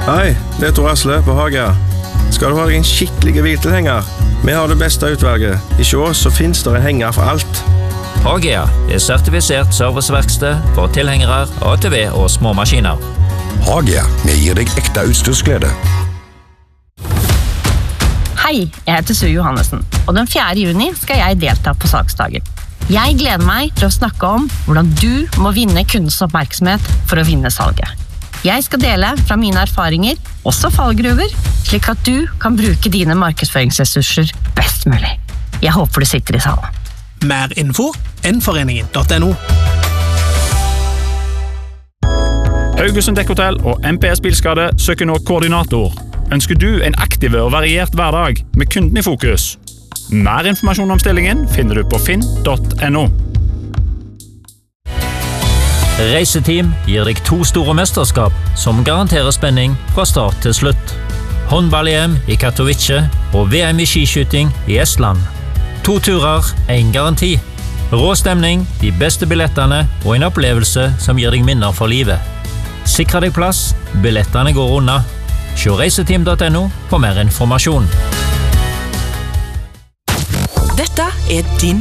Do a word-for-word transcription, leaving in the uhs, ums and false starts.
Hei, det er Tor Asle på Hagia. Skal du ha deg en skikkelig biltilhenger? Vi har det beste utvalget. I Sjå så finnes det en henger for alt. Hagia er sertifisert serviceverksted for tilhengere, A T V og små maskiner. Hagia, vi gir deg ekte utstyrsglede. Hei, jeg heter Sue Johannessen, og den fjerde juni skal jeg delta på saksdagen. Jeg gleder meg til å snakke om hvordan du må vinne kundens oppmerksomhet for å vinne salget. Jeg skal dele fra mine erfaringer, også fallgruver, slik at du kan bruke dine markedsføringsressurser best mulig. Jeg håper du sitter i salen. Mer info, N-foreningen punktum no. Haugesund Dekkhotell og M P S Bilskade søker nå koordinator. Ønsker du en aktiv og variert hverdag med kunden i fokus? Mer informasjon om stillingen finner du på finn punktum no. Reiseteam gir deg to store mesterskap som garanterer spenning fra start til slutt. Håndball-E M i Katowice og V M i skiskyting i Estland. To turer, en garanti. Rå stemning, de beste billettene og en opplevelse som gir deg minner for livet. Sikre deg plass, billettene går unna. Se reiseteam punktum no for mer informasjon. Dette er din